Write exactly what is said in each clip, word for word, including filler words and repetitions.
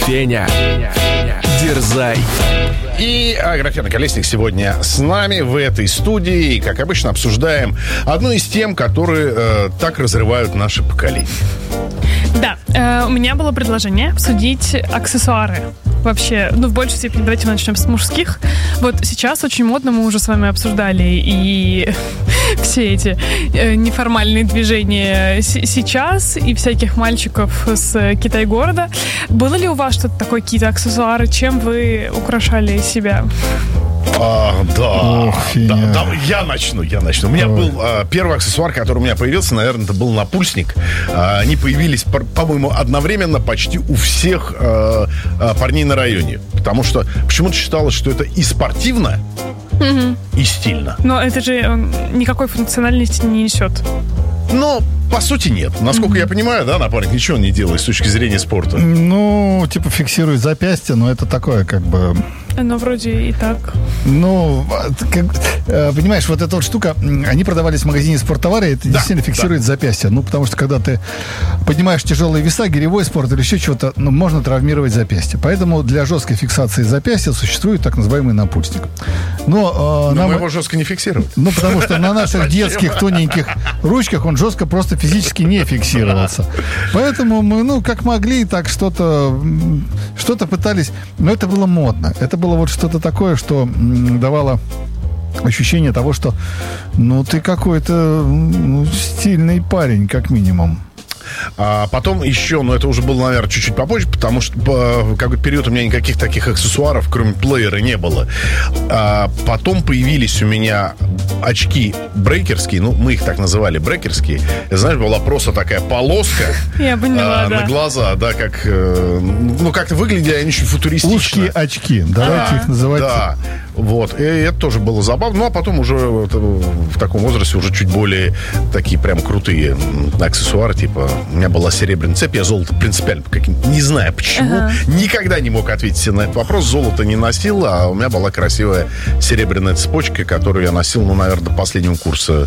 Феня, дерзай. И Аграфена Колесник сегодня с нами в этой студии. И, как обычно, обсуждаем одну из тем, которые э, так разрывают наше поколение. Да, э, у меня было предложение обсудить аксессуары. Вообще, ну, в большей степени, давайте мы начнем с мужских. Вот сейчас очень модно, мы уже с вами обсуждали и все эти э, неформальные движения с- сейчас, и всяких мальчиков с Китай-города. Было ли у вас что-то такое, какие-то аксессуары? Чем вы украшали себя? А, да, Ох, да, Феня. да, я начну, я начну. У меня Ой. был а, первый аксессуар, который у меня появился, наверное, это был напульсник. А, они появились, по- по-моему, одновременно почти у всех а, а, парней на районе. Потому что почему-то считалось, что это и спортивно, и стильно. Но это же э, никакой функциональности не несет. Но, по сути, нет. Насколько я понимаю, да, напарник ничего не делает с точки зрения спорта. Ну, типа фиксирует запястье, но это такое как бы... Но вроде и так. Ну, как, э, понимаешь, вот эта вот штука, м, они продавались в магазине спорттовары, и это Да, действительно фиксирует запястье. Ну, потому что когда ты поднимаешь тяжелые веса, гиревой спорт или еще чего-то, ну, можно травмировать запястье. Поэтому для жесткой фиксации запястья существует так называемый напульсник. Но, э, Но нам- мы его жестко не фиксируем. Ну, потому что на наших детских тоненьких ручках он жестко просто физически не фиксировался. Поэтому мы, ну, как могли, так что-то м, что-то пытались. Но это было модно. Это было вот что-то такое, что м, давало ощущение того, что, ну, ты какой-то м, ну, стильный парень, как минимум. А потом еще, но это уже было, наверное, чуть-чуть попозже, потому что по какой-то период у меня никаких таких аксессуаров, кроме плеера, не было. А потом появились у меня очки брейкерские, ну, мы их так называли, брейкерские. Знаешь, была просто такая полоска Я поняла, а, да. на глаза, да, как, э, ну, как-то выглядели они очень футуристично. Узкие очки, давайте Да, их называть. Да, вот. И это тоже было забавно. Ну, а потом уже вот, в таком возрасте уже чуть более такие прям крутые м, аксессуары, типа у меня была серебряная цепь, я золото принципиально каким- не знаю почему, Ага. никогда не мог ответить себе на этот вопрос. Золото не носил, а у меня была красивая серебряная цепочка, которую я носил, ну, наверное, до последнего курса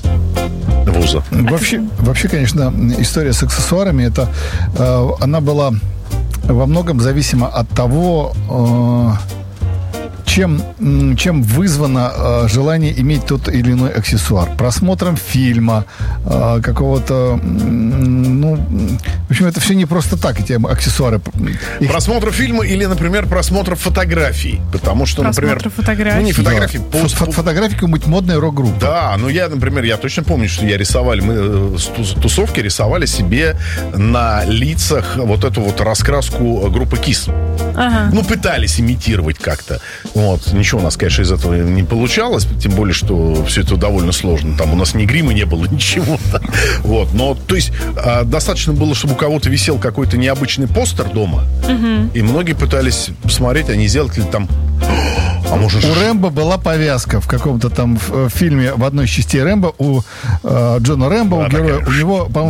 вуза. Вообще, вообще, конечно, история с аксессуарами, это э, она была во многом зависима от того, э, чем, м, чем вызвано э, желание иметь тот или иной аксессуар. Просмотром фильма, э, какого-то... м, ну, в общем, это все не просто так, эти аксессуары. Их- Просмотр фильма или, например, просмотр фотографий. Потому что, например... Просмотр фотографий. Ну, не фотографии, Да. пост- Фо- Фотографии какой-нибудь модной рок-группы. Да, ну я, например, я точно помню, что я рисовали, мы э, с тус- тусовки рисовали себе на лицах вот эту вот раскраску группы Kiss. Ага. Ну, пытались имитировать как-то. Вот. Ничего у нас, конечно, из этого не получалось, тем более, что все это довольно сложно. Там у нас ни грима не было, ничего. Вот. Но, то есть, а, достаточно было, чтобы у кого-то висел какой-то необычный постер дома, и многие пытались посмотреть, а не сделать ли там... А может, У ж- Рэмбо была повязка в каком-то там в, э, фильме, в одной из частей Рэмбо, у э, Джона Рэмбо, Да, у героя, такая у него, по-моему,